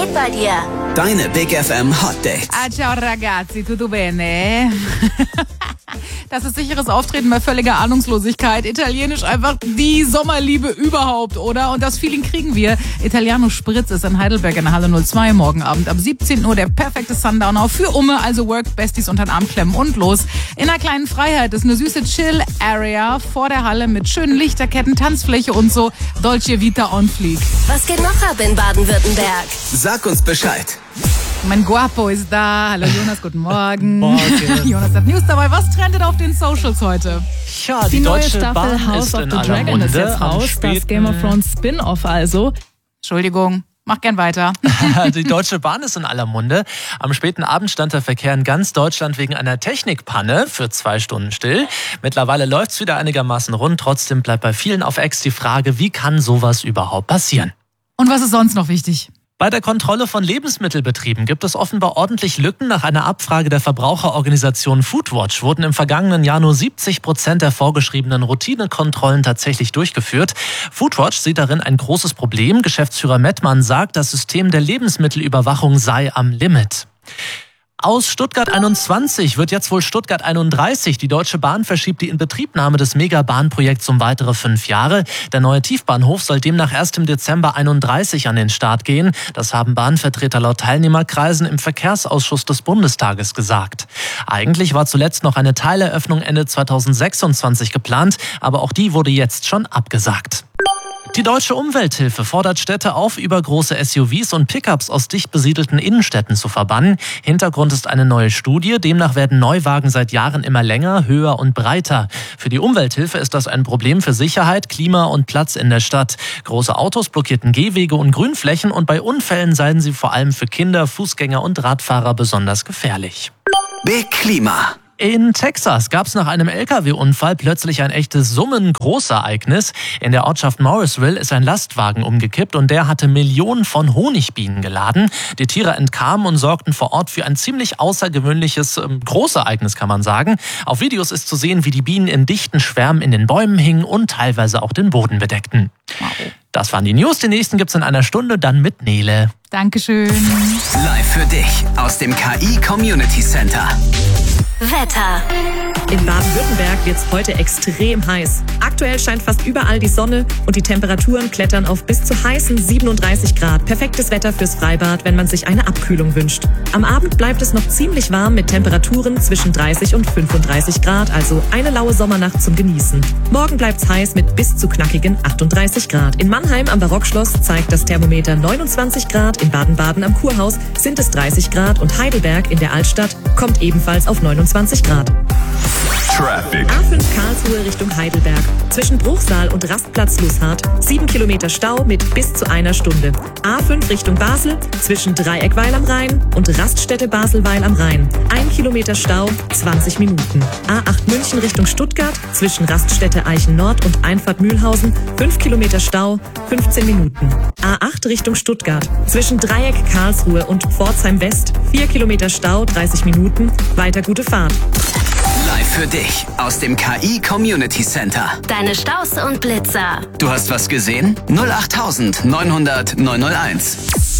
geht bei dir? Deine Big FM Hot Dates. Ciao ragazzi, tutto bene? Das ist sicheres Auftreten bei völliger Ahnungslosigkeit. Italienisch einfach die Sommerliebe überhaupt, oder? Und das Feeling kriegen wir. Italiano Spritz ist in Heidelberg in der Halle 02 morgen Abend. Ab 17 Uhr der perfekte Sundowner für Umme, also Work, Besties unter den Arm klemmen und los. In der kleinen Freiheit ist eine süße Chill-Area vor der Halle mit schönen Lichterketten, Tanzfläche und so. Dolce Vita on Fleek. Was geht noch ab in Baden-Württemberg? Sag uns Bescheid. Mein Guapo ist da. Hallo Jonas, guten Morgen. Morgen. Jonas hat News dabei. Was trendet auf den Socials heute? Ja, Die neue Deutsche Staffel Bahn House ist of in the aller Dragon ist Munde. jetzt raus. Das Game of Thrones Spin-Off also. Entschuldigung, mach gern weiter. Die Deutsche Bahn ist in aller Munde. Am späten Abend stand der Verkehr in ganz Deutschland wegen einer Technikpanne für 2 Stunden still. Mittlerweile läuft's wieder einigermaßen rund. Trotzdem bleibt bei vielen auf Ex die Frage, wie kann sowas überhaupt passieren? Und was ist sonst noch wichtig? Bei der Kontrolle von Lebensmittelbetrieben gibt es offenbar ordentlich Lücken. Nach einer Abfrage der Verbraucherorganisation Foodwatch wurden im vergangenen Jahr nur 70% der vorgeschriebenen Routinekontrollen tatsächlich durchgeführt. Foodwatch sieht darin ein großes Problem. Geschäftsführer Mettmann sagt, das System der Lebensmittelüberwachung sei am Limit. Aus Stuttgart 21 wird jetzt wohl Stuttgart 31. Die Deutsche Bahn verschiebt die Inbetriebnahme des Megabahnprojekts um weitere 5 Jahre. Der neue Tiefbahnhof soll demnach erst im Dezember 31 an den Start gehen. Das haben Bahnvertreter laut Teilnehmerkreisen im Verkehrsausschuss des Bundestages gesagt. Eigentlich war zuletzt noch eine Teileröffnung Ende 2026 geplant, aber auch die wurde jetzt schon abgesagt. Die Deutsche Umwelthilfe fordert Städte auf, übergroße SUVs und Pickups aus dicht besiedelten Innenstädten zu verbannen. Hintergrund ist eine neue Studie. Demnach werden Neuwagen seit Jahren immer länger, höher und breiter. Für die Umwelthilfe ist das ein Problem für Sicherheit, Klima und Platz in der Stadt. Große Autos blockierten Gehwege und Grünflächen und bei Unfällen seien sie vor allem für Kinder, Fußgänger und Radfahrer besonders gefährlich. Big Klima. In Texas gab es nach einem LKW-Unfall plötzlich ein echtes Summen-Großereignis. In der Ortschaft Morrisville ist ein Lastwagen umgekippt und der hatte Millionen von Honigbienen geladen. Die Tiere entkamen und sorgten vor Ort für ein ziemlich außergewöhnliches Großereignis, kann man sagen. Auf Videos ist zu sehen, wie die Bienen in dichten Schwärmen in den Bäumen hingen und teilweise auch den Boden bedeckten. Wow. Das waren die News. Die nächsten gibt's in einer Stunde, dann mit Nele. Dankeschön. Live für dich aus dem KI Community Center. Wetter. In Baden-Württemberg wird es heute extrem heiß. Aktuell scheint fast überall die Sonne und die Temperaturen klettern auf bis zu heißen 37 Grad. Perfektes Wetter fürs Freibad, wenn man sich eine Abkühlung wünscht. Am Abend bleibt es noch ziemlich warm mit Temperaturen zwischen 30 und 35 Grad, also eine laue Sommernacht zum Genießen. Morgen bleibt's heiß mit bis zu knackigen 38 Grad. In Mannheim am Barockschloss zeigt das Thermometer 29 Grad, in Baden-Baden am Kurhaus sind es 30 Grad und Heidelberg in der Altstadt kommt ebenfalls auf 29 Grad. Traffic. A5 Karlsruhe Richtung Heidelberg. Zwischen Bruchsal und Rastplatz Lußhardt 7 Kilometer Stau mit bis zu 1 Stunde. A5 Richtung Basel zwischen Dreieckweil am Rhein und Raststätte Baselweil am Rhein. 1 Kilometer Stau, 20 Minuten. A8 München Richtung Stuttgart zwischen Raststätte Eichen Nord und Einfahrt Mühlhausen 5 Kilometer Stau, 15 Minuten. A8 Richtung Stuttgart zwischen Dreieck Karlsruhe und Pforzheim West 4 Kilometer Stau, 30 Minuten. Weiter gute Fahrt. Live für dich aus dem KI Community Center. Deine Staus und Blitzer. Du hast was gesehen? 08900 901.